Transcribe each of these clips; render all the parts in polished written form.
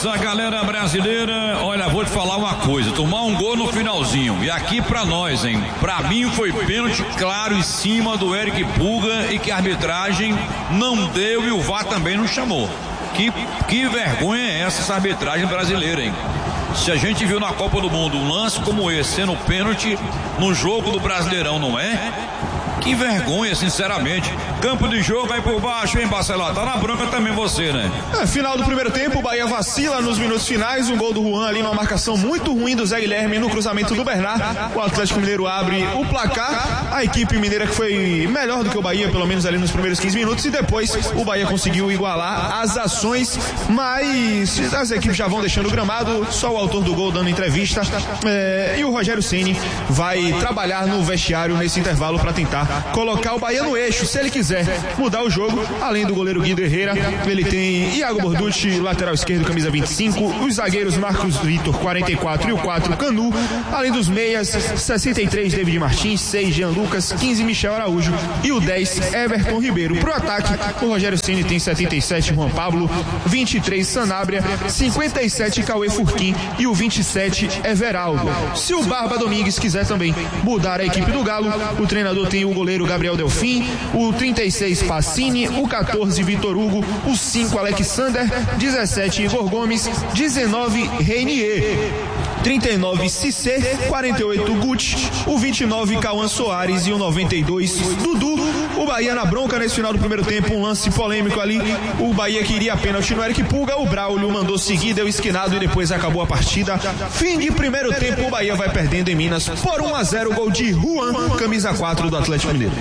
essa galera brasileira, olha, vou te falar uma coisa, tomar um gol no finalzinho, e aqui pra nós, hein, pra mim foi pênalti claro em cima do Eric Puga e que a arbitragem não deu e o VAR também não chamou. Que vergonha é essa arbitragem brasileira, hein? Se a gente viu na Copa do Mundo um lance como esse sendo pênalti no jogo do Brasileirão, não é? Que vergonha, sinceramente. Campo de jogo aí por baixo, hein, Barcelona? Tá na bronca também você, né? Final do primeiro tempo, o Bahia vacila nos minutos finais. Um gol do Juan ali, uma marcação muito ruim do Zé Guilherme no cruzamento do Bernard. O Atlético Mineiro abre o placar. A equipe mineira que foi melhor do que o Bahia, pelo menos ali nos primeiros 15 minutos. E depois o Bahia conseguiu igualar as ações. Mas as equipes já vão deixando o gramado. Só o autor do gol dando entrevista. E o Rogério Ceni vai trabalhar no vestiário nesse intervalo para tentar colocar o Bahia no eixo, se ele quiser mudar o jogo. Além do goleiro Guido Herrera, ele tem Iago Borducci, lateral esquerdo, camisa 25, os zagueiros Marcos Vitor, 44, e o 4, Canu, além dos meias, 63, David Martins, 6, Jean Lucas, 15, Michel Araújo e o 10, Everton Ribeiro. Pro ataque, o Rogério Ceni tem 77, Juan Pablo, 23, Sanabria, 57, Cauê Furquim e o 27, Everaldo. Se o Barba Domingues quiser também mudar a equipe do Galo, o treinador tem o goleiro Gabriel Delfim, o 36 Pacini, o 14 Vitor Hugo, o 5 Alexander, 17 Igor Gomes, 19 Reinier, 39 Cissé, 48 Guti, o 29 Cauã Soares e o 92 Dudu. O Bahia na bronca nesse final do primeiro tempo, um lance polêmico ali, o Bahia queria pênalti no Eric Puga, o Braulio mandou seguir, deu esquinado e depois acabou a partida. Fim de primeiro tempo, o Bahia vai perdendo em Minas por 1-0, gol de Juan, camisa 4 do Atlético Mineiro.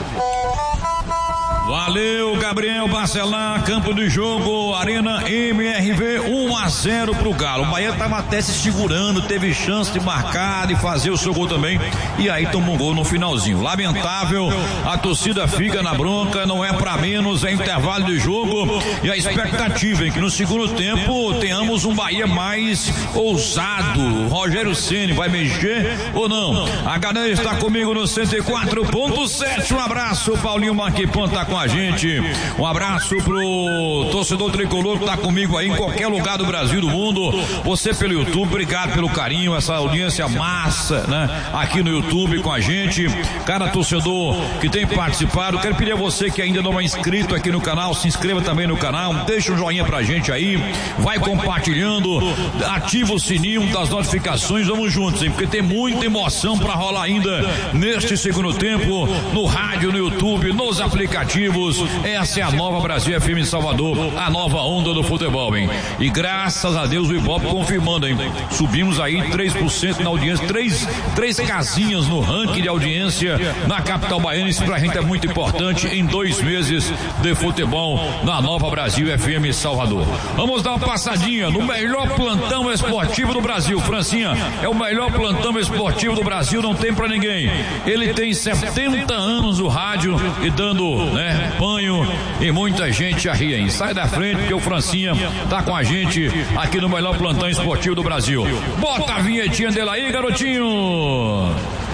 Valeu, Gabriel Barcelar, campo de jogo, Arena MRV, 1-0 pro Galo. O Bahia tava até se segurando, teve chance de marcar, de fazer o seu gol também, e aí tomou um gol no finalzinho. Lamentável, a torcida fica na bronca, não é pra menos, é intervalo de jogo, e a expectativa é que no segundo tempo tenhamos um Bahia mais ousado. Rogério Ceni vai mexer ou não? A galera está comigo no 104.7, um abraço, Paulinho Marquipão tá com a gente, um abraço pro torcedor tricolor que tá comigo aí em qualquer lugar do Brasil, do mundo, você pelo YouTube, obrigado pelo carinho, essa audiência massa, né, aqui no YouTube com a gente, cada torcedor que tem participado. Quero pedir a você que ainda não é inscrito aqui no canal, se inscreva também no canal, deixa um joinha pra gente aí, vai compartilhando, ativa o sininho das notificações, vamos juntos, hein, porque tem muita emoção pra rolar ainda neste segundo tempo, no rádio, no YouTube, nos aplicativos. Essa é a nova Brasil FM Salvador, a nova onda do futebol, hein? E graças a Deus o Ibope confirmando, hein? Subimos aí 3% na audiência, três casinhas no ranking de audiência na capital baiana. Isso pra gente é muito importante em 2 meses de futebol na nova Brasil FM Salvador. Vamos dar uma passadinha no melhor plantão esportivo do Brasil. Francinha, é o melhor plantão esportivo do Brasil, não tem pra ninguém. Ele tem 70 anos no rádio e dando, né, banho e muita gente a rir, hein? Sai da frente porque o Francinha tá com a gente aqui no melhor plantão esportivo do Brasil. Bota a vinhetinha dele aí, garotinho.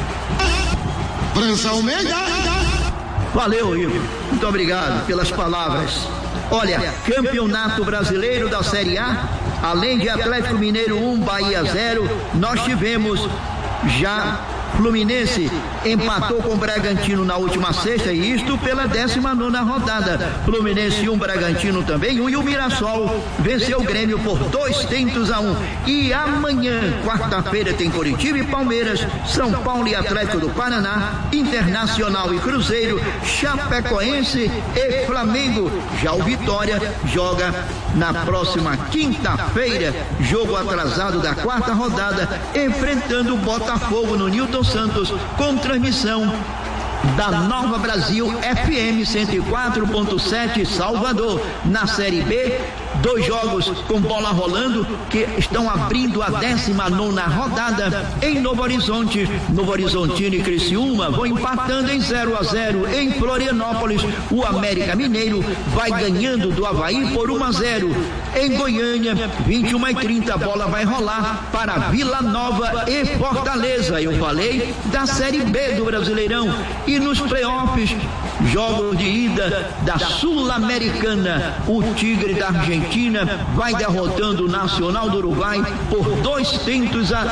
França Almeida. Valeu, Igor. Muito obrigado pelas palavras. Olha, Campeonato Brasileiro da Série A, além de Atlético Mineiro 1, Bahia 0, nós tivemos já Fluminense empatou com o Bragantino na última sexta, e isto pela 19ª rodada. Fluminense 1, Bragantino também 1, e o Mirassol venceu o Grêmio por 2-1. E amanhã, quarta-feira, tem Coritiba e Palmeiras, São Paulo e Atlético do Paraná, Internacional e Cruzeiro, Chapecoense e Flamengo. Já o Vitória joga na próxima quinta-feira, jogo atrasado da quarta rodada, enfrentando o Botafogo no Newton Santos, com transmissão da Nova Brasil FM 104.7 Salvador. Na Série B, 2 jogos com bola rolando que estão abrindo a 19ª rodada em Novo Horizonte. Novo Horizontino e Criciúma vão empatando em 0-0. Em Florianópolis, o América Mineiro vai ganhando do Avaí por 1-0. Em Goiânia, 21h30, a bola vai rolar para Vila Nova e Fortaleza. Eu falei da Série B do Brasileirão. E nos playoffs, Jogos de ida da Sul-Americana. O Tigre da Argentina vai derrotando o Nacional do Uruguai por 2-0.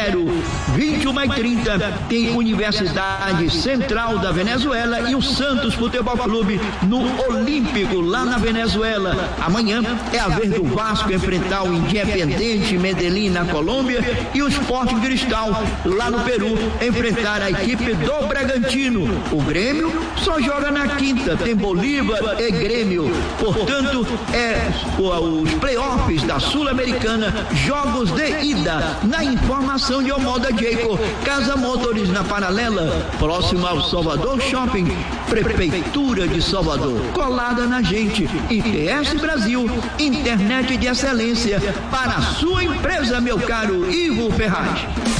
21h30 tem Universidade Central da Venezuela e o Santos Futebol Clube no Olímpico, lá na Venezuela. Amanhã é a vez do Vasco enfrentar o Independiente Medellín na Colômbia e o Sporting Cristal lá no Peru enfrentar a equipe do Bragantino. O Grêmio só joga na quinta, tem Bolívar e Grêmio. Portanto, os playoffs da Sul-Americana, jogos de ida. Na informação de Omoda Jacob, Casa Motors na Paralela, próximo ao Salvador Shopping, Prefeitura de Salvador, colada na gente. IPS Brasil, internet de excelência para a sua empresa, meu caro Ivo Ferraz.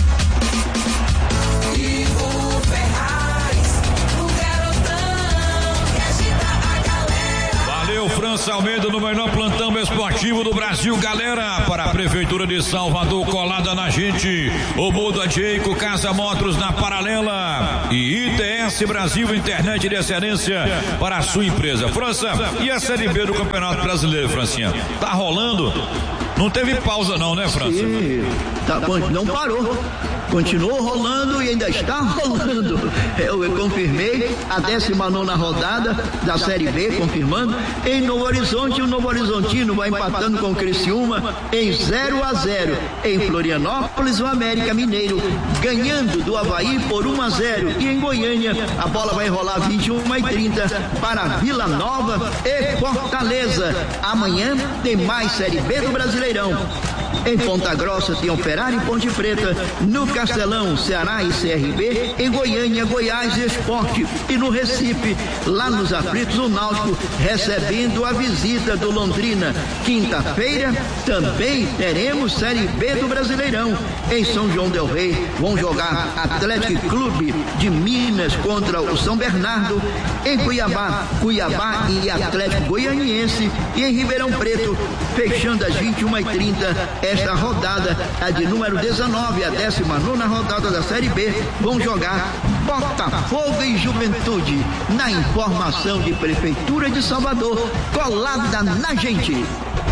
França Almeida no melhor plantão esportivo do Brasil, galera, para a Prefeitura de Salvador, colada na gente, Omoda Jacob, Casa Motors na Paralela e ITS Brasil, internet de excelência para a sua empresa. França, e a Série B do Campeonato Brasileiro, Francinha? Tá rolando? Não teve pausa não, né, França? Sim, não parou. Continuou rolando e ainda está rolando. Eu confirmei a 19ª rodada da Série B, confirmando. Em Novo Horizonte, o Novo Horizontino vai empatando com o Criciúma em 0-0. Em Florianópolis, o América Mineiro ganhando do Avaí por 1-0. E em Goiânia, a bola vai rolar 21h30 para Vila Nova e Fortaleza. Amanhã tem mais Série B do Brasileirão. Em Ponta Grossa tem Operário e Ponte Preta, no Castelão, Ceará e CRB, em Goiânia, Goiás e Esporte, e no Recife, lá nos aflitos, o Náutico recebendo a visita do Londrina. Quinta-feira também teremos Série B do Brasileirão. Em São João del Rei vão jogar Atlético Clube de Minas contra o São Bernardo. Em Cuiabá e Atlético Goianiense, e em Ribeirão Preto, fechando às 21h30, esta rodada, a de número 19, a 19ª rodada da Série B, vão jogar Botafogo e Juventude. Na informação de Prefeitura de Salvador, colada na gente.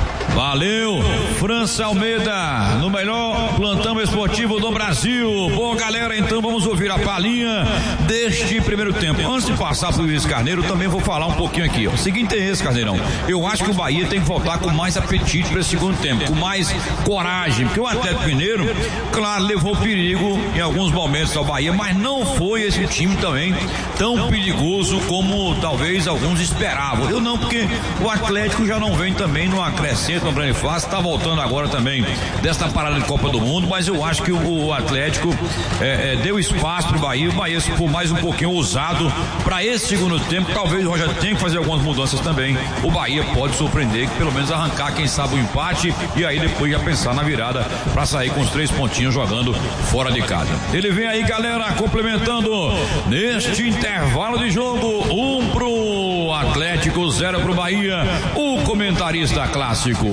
Valeu, França Almeida, no melhor plantão esportivo do Brasil. Bom, galera, então vamos ouvir a palhinha deste primeiro tempo. Antes de passar pro Luiz Carneiro, também vou falar um pouquinho aqui, ó. O seguinte é esse, Carneirão. Eu acho que o Bahia tem que voltar com mais apetite para esse segundo tempo, com mais coragem, porque o Atlético Mineiro, claro, levou perigo em alguns momentos ao Bahia, mas não foi esse time também tão perigoso como talvez alguns esperavam. Eu não, porque o Atlético já não vem também numa crescente, uma grande fase, está voltando agora também desta parada de Copa do Mundo, mas eu acho que o Atlético deu espaço pro Bahia. O Bahia ficou mais um pouquinho ousado para esse segundo tempo. Talvez o Roger tenha que fazer algumas mudanças também. O Bahia pode surpreender, que pelo menos arrancar, quem sabe, o empate, e aí depois já pensar na virada para sair com os 3 pontinhos jogando fora de casa. Ele vem aí, galera, complementando neste intervalo de jogo, 1 pro Atlético, 0 pro Bahia, o comentarista clássico.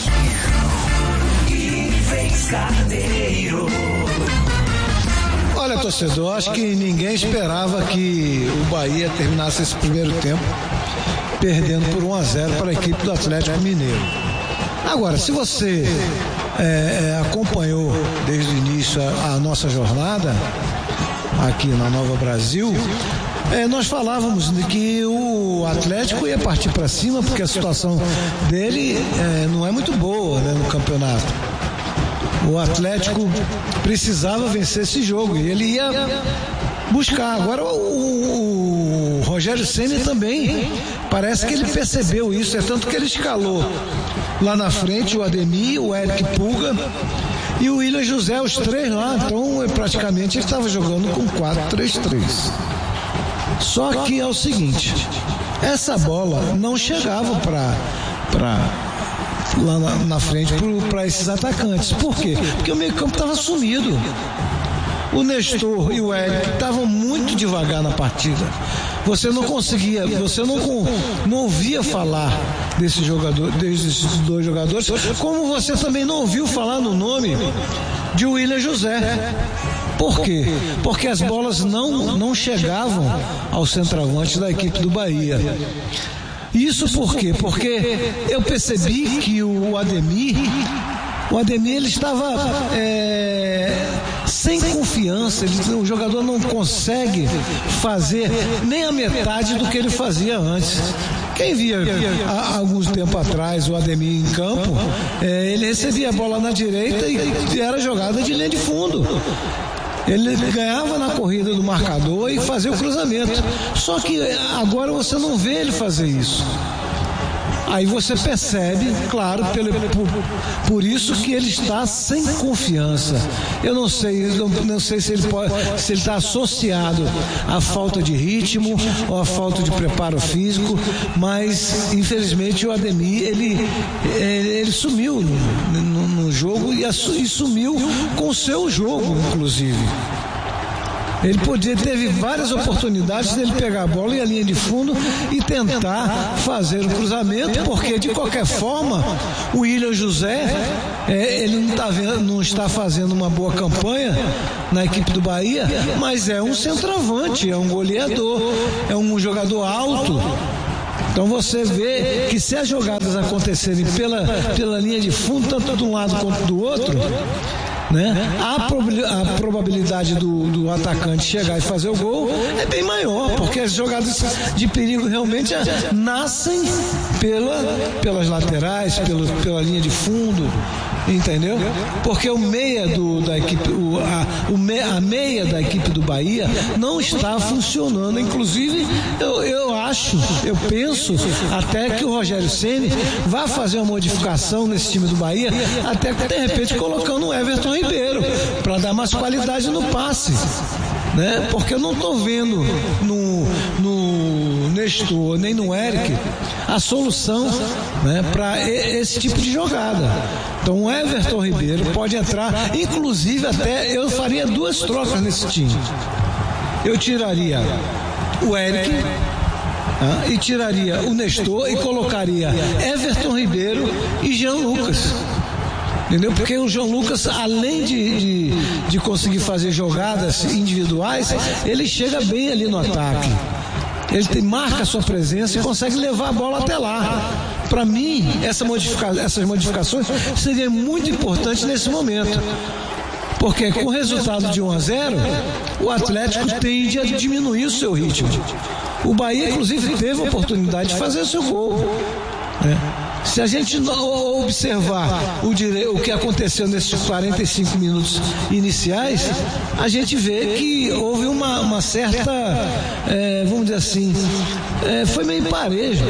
Olha, torcedor, acho que ninguém esperava que o Bahia terminasse esse primeiro tempo perdendo por 1-0 para a equipe do Atlético Mineiro. Agora, se você acompanhou desde o início a nossa jornada aqui na Nova Brasil, nós falávamos de que o Atlético ia partir para cima, porque a situação dele não é muito boa, né, no campeonato. O Atlético precisava vencer esse jogo e ele ia buscar. Agora o Rogério Ceni também parece que ele percebeu isso, é tanto que ele escalou lá na frente o Ademir, o Eric Pulga e o William José, os 3 lá. Então praticamente ele estava jogando com 4-3-3. Só que é o seguinte, essa bola não chegava lá na frente para esses atacantes. Por quê? Porque o meio campo estava sumido. O Nestor e o Eric estavam muito devagar na partida. Você não conseguia, você não ouvia falar desses dois jogadores, como você também não ouviu falar no nome de William José. Por quê? Porque as bolas não chegavam ao centroavante da equipe do Bahia. Isso por quê? Porque eu percebi que o Ademir ele estava sem confiança. O jogador não consegue fazer nem a metade do que ele fazia antes. Quem via há alguns tempo atrás o Ademir em campo, ele recebia a bola na direita e era jogada de linha de fundo. Ele ganhava na corrida do marcador e fazia o cruzamento. Só que agora você não vê ele fazer isso. Aí você percebe, claro, por isso que ele está sem confiança. Eu não sei se ele está associado à falta de ritmo ou à falta de preparo físico, mas infelizmente o Ademir ele sumiu no jogo e sumiu com o seu jogo, inclusive. Ele teve várias oportunidades dele pegar a bola e a linha de fundo e tentar fazer o cruzamento, porque de qualquer forma o William José ele não está fazendo uma boa campanha na equipe do Bahia, mas é um centroavante, é um goleador, é um jogador alto. Então você vê que se as jogadas acontecerem pela linha de fundo, tanto de um lado quanto do outro, né, a probabilidade do atacante chegar e fazer o gol é bem maior, porque as jogadas de perigo realmente nascem pelas laterais, pela linha de fundo, entendeu? Porque o meia da equipe, a meia da equipe do Bahia não está funcionando. Inclusive eu penso até que o Rogério Ceni vai fazer uma modificação nesse time do Bahia, até de repente colocando o Everton Ribeiro para dar mais qualidade no passe, né? Porque eu não estou vendo no Nestor nem no Eric a solução, né, para esse tipo de jogada. Então o Everton Ribeiro pode entrar, inclusive até eu faria 2 trocas nesse time. Eu tiraria o Eric e tiraria o Nestor e colocaria Everton Ribeiro e Jean Lucas. Entendeu? Porque o João Lucas, além de conseguir fazer jogadas individuais, ele chega bem ali no ataque. Ele marca a sua presença e consegue levar a bola até lá. Para mim, essas modificações seriam muito importantes nesse momento. Porque com o resultado de 1-0, o Atlético tende a diminuir o seu ritmo. O Bahia, inclusive, teve a oportunidade de fazer o seu gol, né? Se a gente observar o que aconteceu nesses 45 minutos iniciais, a gente vê que houve uma certa, vamos dizer assim, foi meio parejo,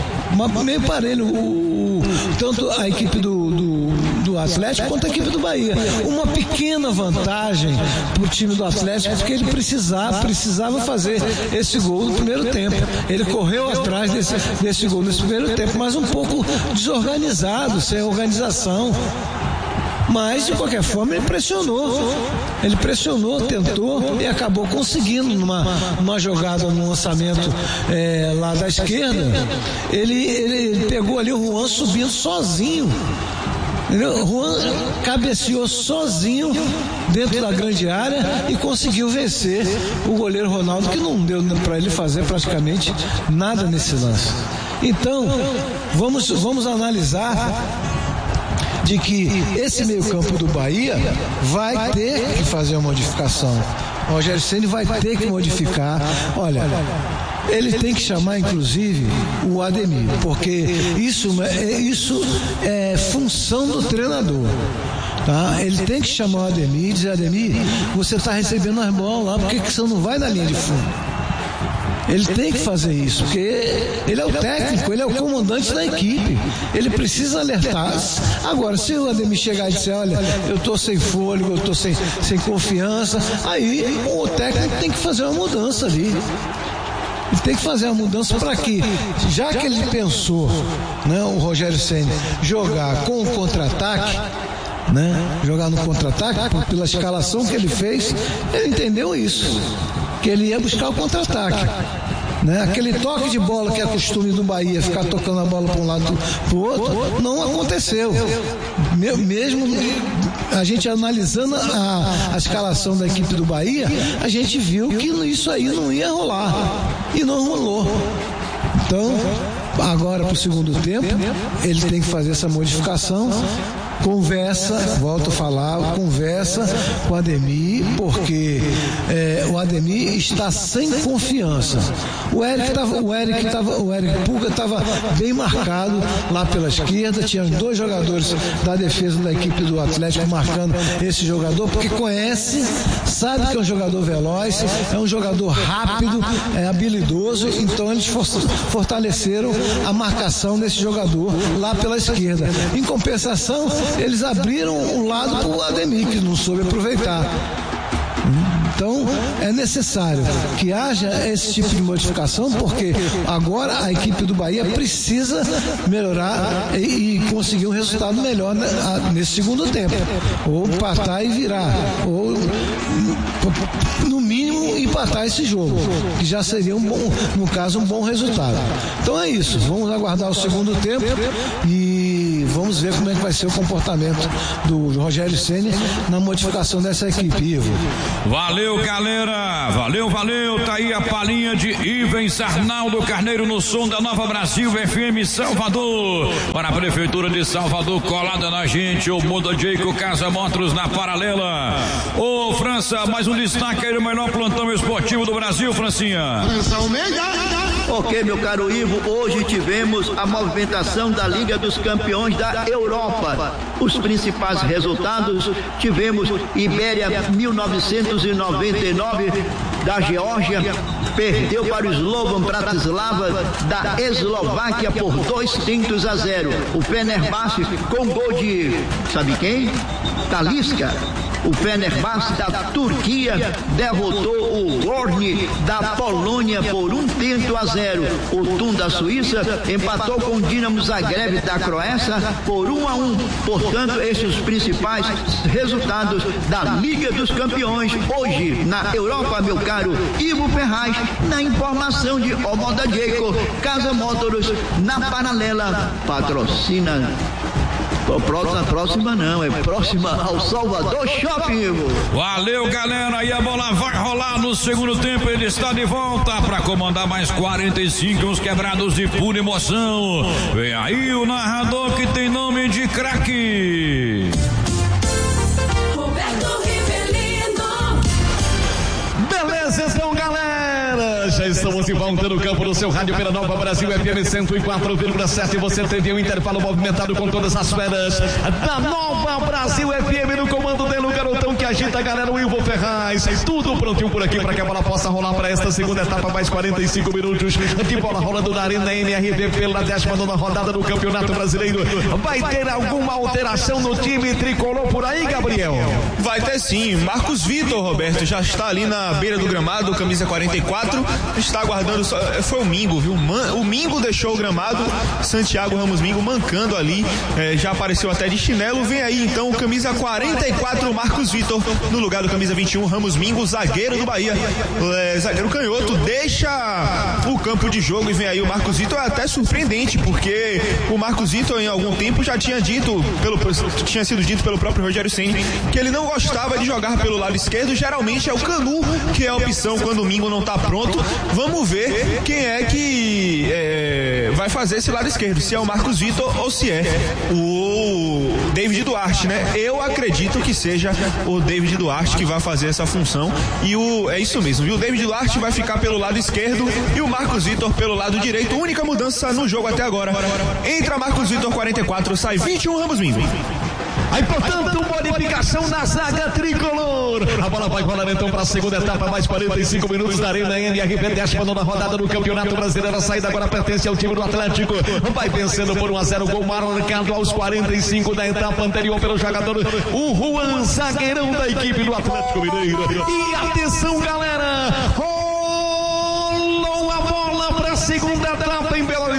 tanto a equipe do Atlético quanto a equipe do Bahia. Uma pequena vantagem para o time do Atlético, porque ele precisava fazer esse gol no primeiro tempo. Ele correu atrás desse gol nesse primeiro tempo, mas um pouco desorganizado, sem organização. Mas de qualquer forma ele pressionou, tentou e acabou conseguindo numa jogada, num lançamento lá da esquerda. Ele pegou ali o Juan subindo sozinho. O Juan cabeceou sozinho dentro da grande área e conseguiu vencer o goleiro Ronaldo, que não deu para ele fazer praticamente nada nesse lance. Então vamos analisar de que esse meio-campo do Bahia vai ter que fazer uma modificação. O Rogério Ceni vai ter que modificar. Olha, ele tem que chamar inclusive o Ademir, porque isso é função do treinador. Tá? Ele tem que chamar o Ademir e dizer: Ademir, você está recebendo as bolas lá, por que você não vai na linha de fundo? Ele tem que fazer isso, porque ele é o técnico, ele é o comandante da equipe. Ele precisa alertar. Agora, se o Ademir chegar e disser: olha, eu estou sem fôlego, eu estou sem confiança, aí o técnico tem que fazer uma mudança ali. Ele tem que fazer uma mudança para que, já que ele pensou, né, o Rogério Ceni, jogar com o contra-ataque, né, jogar no contra-ataque, pela escalação que ele fez, ele entendeu isso, que ele ia buscar o contra-ataque, né? Aquele toque de bola que é costume do Bahia, ficar tocando a bola para um lado para o outro, não aconteceu. Mesmo a gente analisando a escalação da equipe do Bahia, a gente viu que isso aí não ia rolar, e não rolou. Então, agora para o segundo tempo, ele tem que fazer essa modificação. Volto a falar, conversa com o Ademir, porque o Ademir está sem confiança. O Eric Puga estava bem marcado lá pela esquerda, tinha 2 jogadores da defesa da equipe do Atlético marcando esse jogador, porque conhece, sabe que é um jogador veloz, é um jogador rápido, é habilidoso, então eles fortaleceram a marcação desse jogador lá pela esquerda. Em compensação, eles abriram um lado para o Ademir, que não soube aproveitar. Então é necessário que haja esse tipo de modificação, porque agora a equipe do Bahia precisa melhorar e conseguir um resultado melhor nesse segundo tempo, ou empatar e virar, ou no mínimo empatar esse jogo, que já seria no caso um bom resultado. Então é isso, vamos aguardar o segundo tempo e vamos ver como é que vai ser o comportamento do Rogério Ceni na modificação dessa equipe, Ivo. Valeu, galera, valeu, tá aí a palhinha de Ivens Arnaldo Carneiro no som da Nova Brasil FM Salvador, para a Prefeitura de Salvador, colada na gente, o Muda Jeico Casa Motors na paralela. Ô França, mais um destaque aí do melhor plantão esportivo do Brasil, Francinha. Ok, meu caro Ivo, hoje tivemos a movimentação da Liga dos Campeões da Europa. Os principais resultados: tivemos Ibéria 1999 da Geórgia, perdeu para o Slovan Bratislava da Eslováquia por 2-0. O Fenerbahçe com gol de, sabe quem? Talisca. O Fenerbahçe da Turquia derrotou o Gorny da Polônia por 1-0. O Thun da Suíça empatou com o Dinamo Zagreb da Croácia por 1-1. Portanto, esses os principais resultados da Liga dos Campeões hoje na Europa, meu caro Ivo Ferraz, na informação de Omoda Jeico Casa Motors na paralela, patrocina. Próxima não, é próxima ao Salvador Shopping. Valeu, galera, e a bola vai rolar no segundo tempo. Ele está de volta para comandar mais 45, uns quebrados de pura emoção. Vem aí o narrador que tem nome de craque. Beleza, então, galera, já estamos de volta no campo do seu rádio pela Nova Brasil FM 104,7. Você teve um intervalo movimentado com todas as feras da Nova Brasil FM no comando dele, o garotão que agita a galera, o Ivo Ferraz. Tudo prontinho por aqui para que a bola possa rolar para esta segunda etapa, mais 45 minutos de bola rolando na Arena MRV pela 19ª rodada do Campeonato Brasileiro. Vai ter alguma alteração no time tricolor por aí, Gabriel? Vai ter sim. Marcos Vitor, Roberto, já está ali na beira do gramado, camisa 44, está aguardando, foi o Mingo, viu? O Mingo deixou o gramado, Santiago Ramos Mingo mancando ali, já apareceu até de chinelo. Vem aí então o camisa 44, Marcos Vitor, no lugar do camisa 21, Ramos Mingo, zagueiro do Bahia, zagueiro canhoto, deixa o campo de jogo e vem aí o Marcos Vitor. É até surpreendente, porque o Marcos Vitor em algum tempo já tinha sido dito pelo próprio Rogério Ceni que ele não gostava de jogar pelo lado esquerdo, geralmente é o Canu que é a opção quando o Mingo não está pronto. Vamos ver quem é que vai fazer esse lado esquerdo, se é o Marcos Vitor ou se é o David Duarte, né? Eu acredito que seja o David Duarte que vai fazer essa função, e é isso mesmo, viu? O David Duarte vai ficar pelo lado esquerdo e o Marcos Vitor pelo lado direito. Única mudança no jogo até agora: entra Marcos Vitor 44, sai 21 Ramos Mingo. Aí, portanto, modificação na zaga tricolor. A bola vai rolar então para a segunda etapa, mais 45 minutos da Arena MRV, 19ª rodada do Campeonato Brasileiro. A saída agora pertence ao time do Atlético. Vai vencendo por 1-0, gol marcado aos 45 da etapa anterior pelo jogador, o Juan, zagueirão da equipe do Atlético Mineiro. E atenção, galera, rolou a bola para a segunda etapa em Belo